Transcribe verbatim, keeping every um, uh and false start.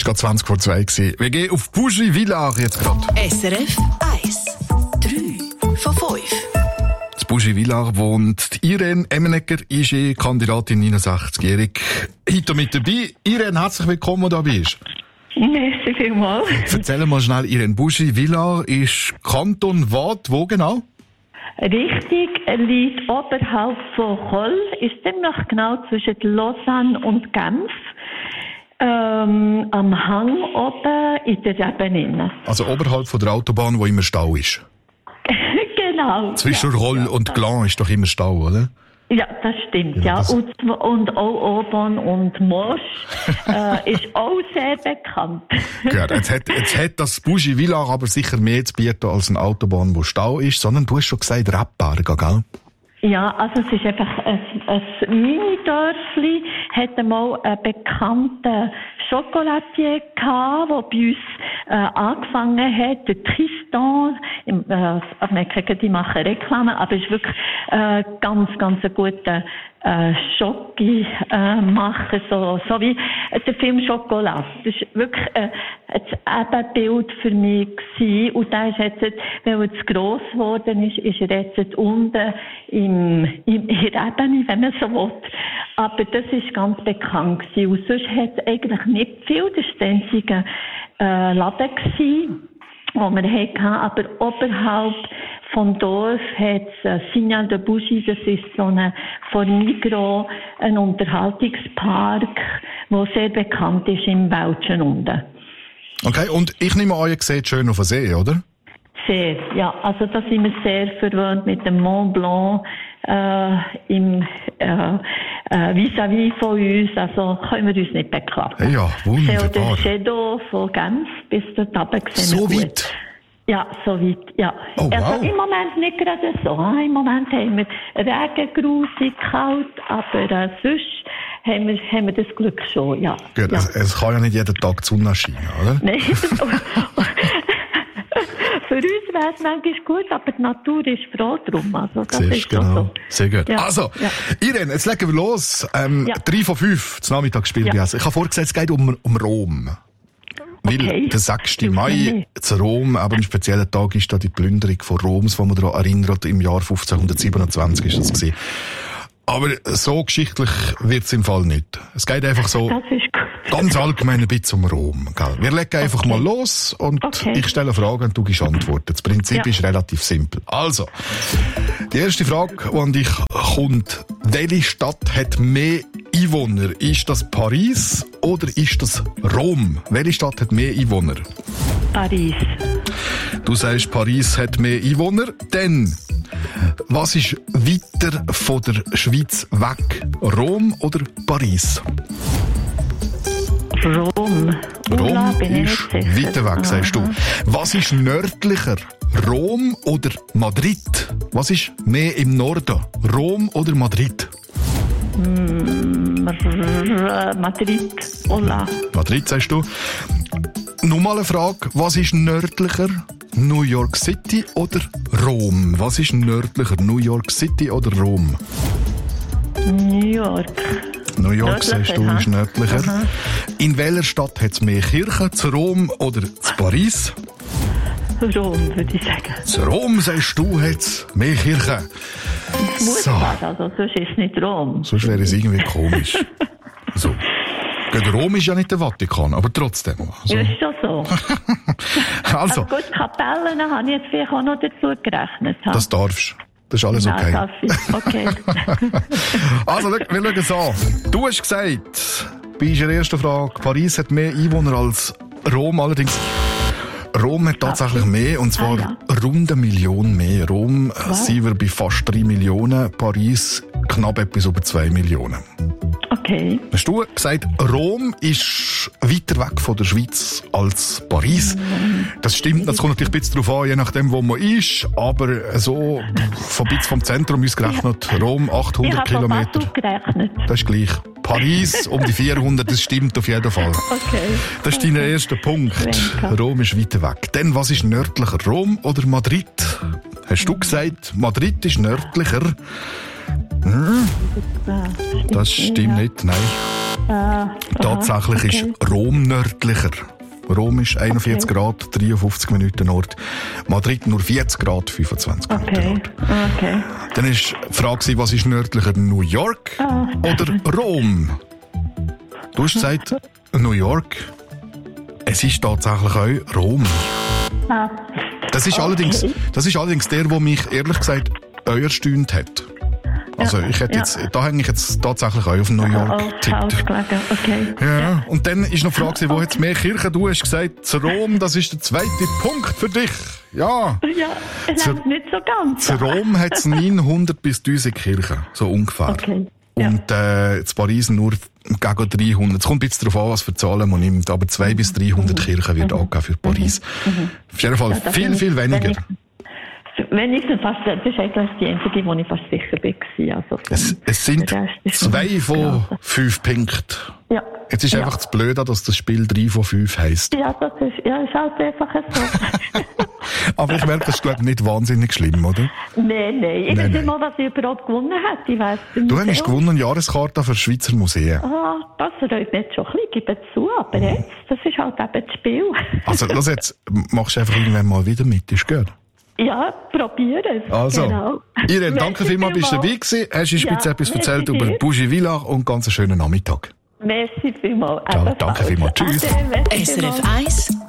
Es war gerade zwanzig vor zwei. Wir gehen auf Bougies-Villars jetzt gerade. S R F eins. drei von fünf. In Bougies-Villars wohnt Irene Emmenegger, I G-Kandidatin, neunundsechzigjährig. Heute mit dabei. Irene, herzlich willkommen, wo du bist. Merci vielmals. Erzähl mal schnell, Irene. Bougies-Villars ist Kanton Waadt, wo genau? Richtig, liegt oberhalb von Choll, ist ziemlich genau zwischen Lausanne und Genf. Ähm, am Hang oben in der Ebene. Also oberhalb von der Autobahn, wo immer Stau ist. Genau. Zwischen ja, Roll ja, und ja. Glan ist doch immer Stau, oder? Ja, das stimmt, ja. Ja, das- Und, und auch Obon und Mosch äh, ist auch sehr bekannt. Gut, jetzt hat, jetzt hat das Bougies-Villars aber sicher mehr zu bieten als eine Autobahn, wo Stau ist, sondern du hast schon gesagt, Rebberge, gell? Ja, also es ist einfach ein, ein Mini-Dörfli, hat einmal einen bekannten Chocolatier gehabt, der bei uns äh, angefangen hat, der Tristan, im, äh, auf Meckern, die machen Reklame, aber es ist wirklich äh, ganz, ganz ein guter äh, Schoki äh, machen, so, so wie der Film Schokolade. Das ist wirklich äh, ein Ebenbild für mich gewesen. Und da ist jetzt, weil er zu gross geworden ist, ist er jetzt unten im, im, in der Ebene, wenn man so will. Aber das ist ganz bekannt gewesen. Und sonst hat es eigentlich nicht viel. Das war der einzige äh, Laden gewesen, den wir hatten. Aber oberhalb vom Dorf hat es äh, Signal de Bougies, das ist so eine, von Migros, ein Unterhaltungspark, der sehr bekannt ist im Wäldchen unten. Okay, und ich nehme an, ihr seht schön auf den See, oder? Sehr, ja. Also da sind wir sehr verwöhnt mit dem Mont Blanc äh, im äh, äh, vis-à-vis von uns. Also können wir uns nicht beklagen. Ja, wunderbar. Der Shadow von Genf bis dort runter gesehen. So gut. weit? Ja, so weit, ja. Oh, wow. Also im Moment nicht gerade so. Im Moment haben wir Regen, grusig, kalt, aber äh, sonst haben wir, haben wir das Glück schon, ja. Gut, ja. es, es kann ja nicht jeden Tag die Sonne scheinen, oder? Nein. Für uns wäre es manchmal gut, aber die Natur ist froh drum. Also, das Siehst, ist schon genau. so. Sehr gut. Ja. Also, Ja. Irene, jetzt legen wir los. Ähm, Ja. Drei von fünf, zum Nachmittagsspiel Ja. bei uns. Ich habe vorgesehen, es geht um, um Rom. Weil Okay. der sechsten Hilft mir Mai nicht. zu Rom, aber ein spezieller Tag ist da die Plünderung von Roms, wo man daran erinnert, im Jahr fünfzehnhundertsiebenundzwanzig ist das gewesen. Aber so geschichtlich wird's im Fall nicht. Es geht einfach so Das ist gut. ganz allgemein ein bisschen um Rom. Gell? Wir legen einfach Okay. mal los und Okay. ich stelle Fragen und du gibst Antworten. Das Prinzip Ja. ist relativ simpel. Also, die erste Frage, die an dich kommt. Welche Stadt hat mehr Einwohner? Ist das Paris oder ist das Rom? Welche Stadt hat mehr Einwohner? Paris. Du sagst, Paris hat mehr Einwohner, denn was ist weiter von der Schweiz weg? Rom oder Paris? Rom. Ula, Rom bin ich ist nicht sicher. weiter weg, sagst du. Aha. Was ist nördlicher? Rom oder Madrid? Was ist mehr im Norden? Rom oder Madrid? R- Madrid. Ula. Madrid, sagst du. Nochmal eine Frage. Was ist nördlicher? New York City oder Rom? Was ist nördlicher? New York City oder Rom? New York. New York, Nördlicher, sagst du, ha? ist nördlicher. Aha. In welcher Stadt hat es mehr Kirchen? Zu Rom oder zu Paris? Rom, würde ich sagen. Zu Rom, sagst du, hat es mehr Kirchen. Muss So. das, also sonst ist es nicht Rom. Sonst wäre es irgendwie komisch. So. Gut, Rom ist ja nicht der Vatikan, aber trotzdem. Also, Ja, ist schon so. also Also gut, Kapellen habe ich jetzt vielleicht auch noch dazu gerechnet. ha? das darfst. Das ist alles Nein, okay. darf ich. Okay. Also, schau, wir schauen es an. Du hast gesagt, bei unserer ersten Frage, Paris hat mehr Einwohner als Rom. Allerdings, Rom hat tatsächlich mehr, und zwar Ah, rund eine Million mehr. Rom wow. sind wir bei fast drei Millionen, Paris knapp etwas über zwei Millionen. Okay. Hast du gesagt, Rom ist weiter weg von der Schweiz als Paris? Das stimmt, das kommt natürlich ein bisschen darauf an, je nachdem, wo man ist, aber so von bisschen vom Zentrum ausgerechnet, Rom Ich achthundert habe von Kilometer. Basel gerechnet. Das ist gleich. Paris um die vierhundert, das stimmt auf jeden Fall. Okay. Das ist dein erster Punkt. Schwenker. Rom ist weiter weg. Dann, was ist nördlicher, Rom oder Madrid? Hast du gesagt, Madrid ist nördlicher. Hm? Das stimmt nicht, nein. Ah, Tatsächlich okay. ist Rom nördlicher. Rom ist einundvierzig Okay. Grad, dreiundfünfzig Minuten Nord. Madrid nur vierzig Grad, fünfundzwanzig Minuten Okay, Nord. okay. Dann ist die Frage, was ist nördlicher, New York Ah. oder Rom? Du hast gesagt, New York. Es ist tatsächlich auch Rom. Ah, Das ist, Okay. allerdings, das ist allerdings der, der mich ehrlich gesagt erstaunt hat. Also Ja, ich hätte ja. jetzt, da hänge ich jetzt tatsächlich auch auf New oh, York falsch getippt. gelegen, okay. Ja, und dann ist noch die Frage, wo hat es mehr Kirchen? Du hast gesagt, zu Rom, das ist der zweite Punkt für dich. Ja, Ja, es Zu- läuft nicht so ganz. zu Rom hat es neunhundert bis tausend Kirchen, so ungefähr. Okay. Ja. Und äh, in Paris nur gegen dreihundert. Es kommt ein bisschen darauf an, was für Zahlen man nimmt, aber zweihundert bis dreihundert Kirchen wird angegeben für Paris. Auf jeden Fall Ja, das viel, bin viel ich- weniger. Wenn ich, wenn ich fast, das ist eigentlich die einzige, wo ich fast sicher bin. Also vom- Es, es sind der Rest ist zwei nicht von geraten. fünf Punkten. Ja. Jetzt ist ja. einfach das Blöde, dass das Spiel drei von fünf heisst. Ja, das ist, ja, ist halt einfach so. Aber ich merke, das ist, glaube ich, nicht wahnsinnig schlimm, oder? Nein, nein. Ich Nein, weiß nein. nicht mal, was ich überhaupt gewonnen hätte. Ich weiss Du hast gewonnen eine Jahreskarte für Schweizer Museen. Ah, das freut mich schon ein bisschen, gebe zu. Aber jetzt, das ist halt eben das Spiel. Also, los jetzt, machst du einfach irgendwann mal wieder mit, ist gut. Ja, probiere es. Also, Genau. Irene, danke Merci vielmals, bist du dabei vielmals. gewesen. Hast uns Ja, jetzt etwas merci erzählt über dir. Bougievilla und ganz einen schönen Nachmittag. Merci vielmals. Ciao, Ebenfalls. danke vielmals. Tschüss. Ade, merci S R F vielmals. eins